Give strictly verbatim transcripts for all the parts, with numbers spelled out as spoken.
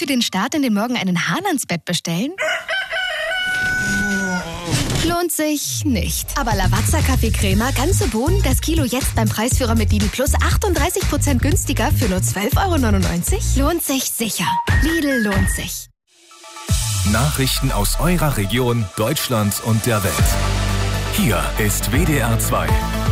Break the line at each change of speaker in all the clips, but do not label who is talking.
für den Start in den Morgen einen Hahn ans Bett bestellen? Lohnt sich nicht. Aber Lavazza Kaffeecrema, ganze Bohnen, das Kilo jetzt beim Preisführer mit Lidl Plus achtunddreißig Prozent günstiger für nur zwölf Euro neunundneunzig? Lohnt sich sicher. Lidl lohnt sich.
Nachrichten aus eurer Region, Deutschland und der Welt. Hier ist W D R zwei.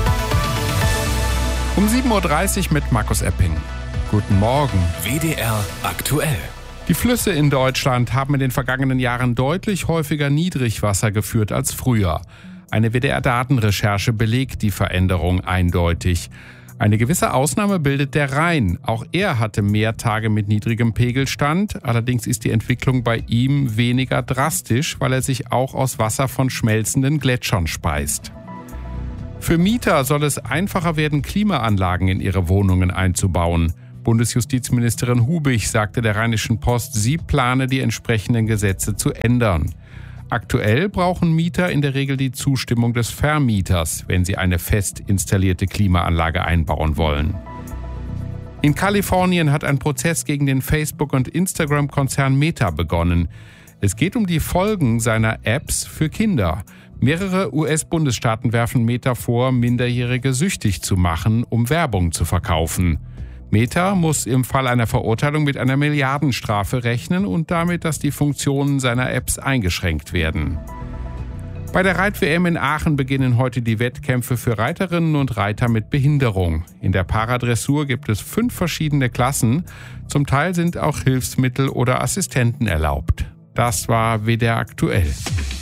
Um sieben Uhr dreißig mit Markus Epping. Guten Morgen.
W D R aktuell.
Die Flüsse in Deutschland haben in den vergangenen Jahren deutlich häufiger Niedrigwasser geführt als früher. Eine W D R-Datenrecherche belegt die Veränderung eindeutig. Eine gewisse Ausnahme bildet der Rhein. Auch er hatte mehr Tage mit niedrigem Pegelstand. Allerdings ist die Entwicklung bei ihm weniger drastisch, weil er sich auch aus Wasser von schmelzenden Gletschern speist. Für Mieter soll es einfacher werden, Klimaanlagen in ihre Wohnungen einzubauen. Bundesjustizministerin Hubich sagte der Rheinischen Post, sie plane die entsprechenden Gesetze zu ändern. Aktuell brauchen Mieter in der Regel die Zustimmung des Vermieters, wenn sie eine fest installierte Klimaanlage einbauen wollen. In Kalifornien hat ein Prozess gegen den Facebook- und Instagram-Konzern Meta begonnen. Es geht um die Folgen seiner Apps für Kinder. Mehrere U S-Bundesstaaten werfen Meta vor, Minderjährige süchtig zu machen, um Werbung zu verkaufen. Meta muss im Fall einer Verurteilung mit einer Milliardenstrafe rechnen und damit, dass die Funktionen seiner Apps eingeschränkt werden. Bei der Reit-W M in Aachen beginnen heute die Wettkämpfe für Reiterinnen und Reiter mit Behinderung. In der Paradressur gibt es fünf verschiedene Klassen. Zum Teil sind auch Hilfsmittel oder Assistenten erlaubt. Das war W D R aktuell.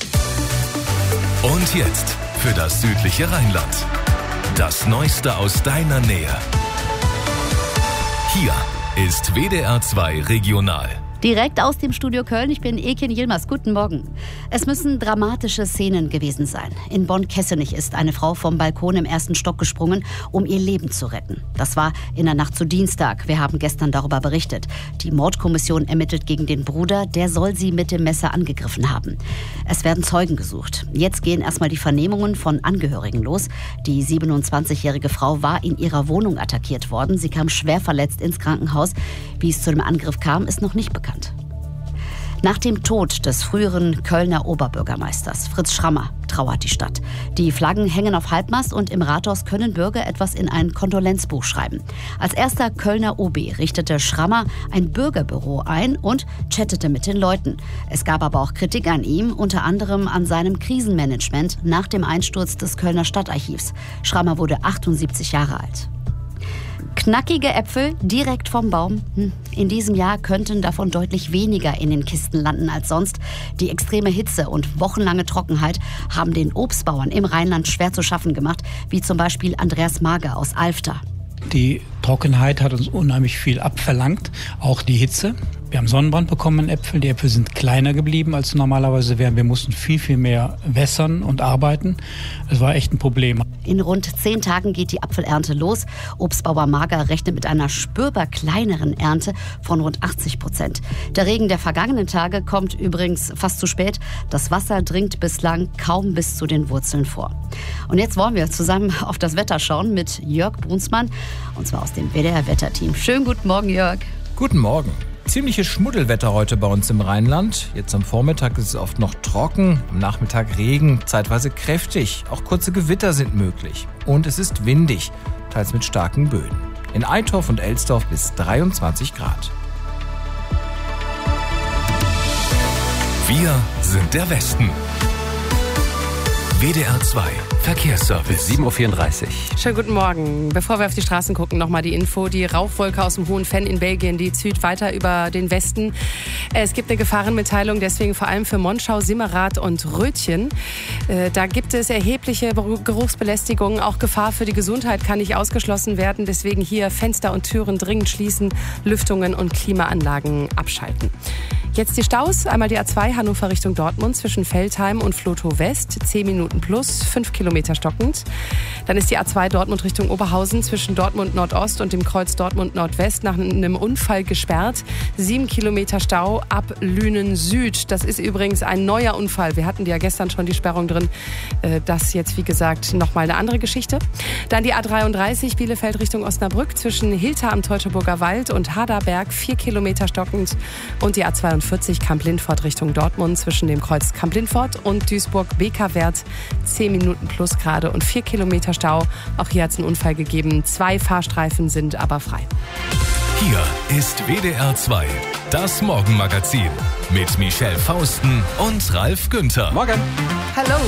Und jetzt für das südliche Rheinland. Das Neueste aus deiner Nähe. Hier ist W D R zwei Regional.
Direkt aus dem Studio Köln, ich bin Ekin Yilmaz. Guten Morgen. Es müssen dramatische Szenen gewesen sein. In Bonn-Kessenich ist eine Frau vom Balkon im ersten Stock gesprungen, um ihr Leben zu retten. Das war in der Nacht zu Dienstag. Wir haben gestern darüber berichtet. Die Mordkommission ermittelt gegen den Bruder. Der soll sie mit dem Messer angegriffen haben. Es werden Zeugen gesucht. Jetzt gehen erstmal die Vernehmungen von Angehörigen los. Die siebenundzwanzigjährige Frau war in ihrer Wohnung attackiert worden. Sie kam schwer verletzt ins Krankenhaus. Wie es zu dem Angriff kam, ist noch nicht bekannt. Nach dem Tod des früheren Kölner Oberbürgermeisters Fritz Schrammer trauert die Stadt. Die Flaggen hängen auf Halbmast und im Rathaus können Bürger etwas in ein Kondolenzbuch schreiben. Als erster Kölner O B richtete Schrammer ein Bürgerbüro ein und chattete mit den Leuten. Es gab aber auch Kritik an ihm, unter anderem an seinem Krisenmanagement nach dem Einsturz des Kölner Stadtarchivs. Schrammer wurde achtundsiebzig Jahre alt. Knackige Äpfel direkt vom Baum. In diesem Jahr könnten davon deutlich weniger in den Kisten landen als sonst. Die extreme Hitze und wochenlange Trockenheit haben den Obstbauern im Rheinland schwer zu schaffen gemacht, wie zum Beispiel Andreas Mager aus Alfter.
Die Trockenheit hat uns unheimlich viel abverlangt, auch die Hitze. Wir haben Sonnenbrand bekommen in Äpfeln, die Äpfel sind kleiner geblieben, als normalerweise wären. Wir mussten viel, viel mehr wässern und arbeiten. Das war echt ein Problem.
In rund zehn Tagen geht die Apfelernte los. Obstbauer Mager rechnet mit einer spürbar kleineren Ernte von rund achtzig Prozent. Der Regen der vergangenen Tage kommt übrigens fast zu spät. Das Wasser dringt bislang kaum bis zu den Wurzeln vor. Und jetzt wollen wir zusammen auf das Wetter schauen mit Jörg Brunsmann, und zwar aus dem W D R-Wetterteam. Schönen guten Morgen, Jörg.
Guten Morgen. Ziemliches Schmuddelwetter heute bei uns im Rheinland. Jetzt am Vormittag ist es oft noch trocken, am Nachmittag Regen, zeitweise kräftig. Auch kurze Gewitter sind möglich. Und es ist windig, teils mit starken Böen. In Eitorf und Elsdorf bis dreiundzwanzig Grad.
Wir sind der Westen. W D R zwei Verkehrsservice.
sieben Uhr vierunddreißig.
Schönen guten Morgen. Bevor wir auf die Straßen gucken, nochmal die Info. Die Rauchwolke aus dem Hohen Venn in Belgien, die zieht weiter über den Westen. Es gibt eine Gefahrenmitteilung, deswegen vor allem für Monschau, Simmerath und Rötchen. Da gibt es erhebliche Geruchsbelästigungen. Auch Gefahr für die Gesundheit kann nicht ausgeschlossen werden. Deswegen hier Fenster und Türen dringend schließen, Lüftungen und Klimaanlagen abschalten. Jetzt die Staus. Einmal die A zwei Hannover Richtung Dortmund zwischen Veltheim und Flotow West. zehn Minuten plus, fünf Kilometer stockend. Dann ist die A zwei Dortmund Richtung Oberhausen zwischen Dortmund Nordost und dem Kreuz Dortmund Nordwest nach einem Unfall gesperrt. sieben Kilometer Stau ab Lünen Süd. Das ist übrigens ein neuer Unfall. Wir hatten ja gestern schon die Sperrung drin. Das jetzt, wie gesagt, nochmal eine andere Geschichte. Dann die A dreiunddreißig Bielefeld Richtung Osnabrück zwischen Hilter am Teutoburger Wald und Haderberg. vier Kilometer stockend. Und die A zweiundvierzig Kamp-Lindfort Richtung Dortmund zwischen dem Kreuz Kamp-Lindfort und Duisburg-Bekerwert. zehn Minuten plus gerade und vier Kilometer Stau. Auch hier hat es einen Unfall gegeben. Zwei Fahrstreifen sind aber frei.
Hier ist W D R zwei, das Morgenmagazin mit Michelle Fausten und Ralf Günther.
Morgen.
Hallo.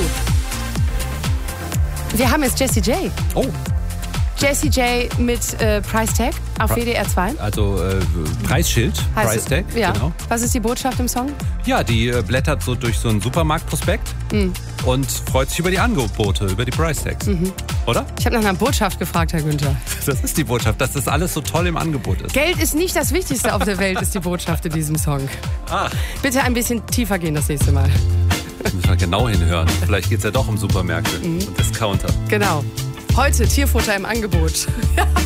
Wir haben jetzt Jessie J.
Oh.
Jessie J mit äh, Price Tag auf W D R zwei.
Also äh, Preisschild,
Heißt
Price
es-
Tag,
ja.
genau.
Was ist die Botschaft im Song?
Ja, die äh, blättert so durch so einen Supermarktprospekt
Mhm.
und freut sich über die Angebote, über die Price Tags.
Mhm.
Oder?
Ich habe nach einer Botschaft gefragt, Herr Günther.
Das ist die Botschaft, dass das alles so toll im Angebot ist.
Geld ist nicht das Wichtigste auf der Welt, ist die Botschaft in diesem Song.
Ah,
Bitte ein bisschen tiefer gehen das nächste Mal.
müssen wir genau hinhören. Vielleicht geht es ja doch um Supermärkte und Discounter.
Genau. Heute Tierfutter im Angebot.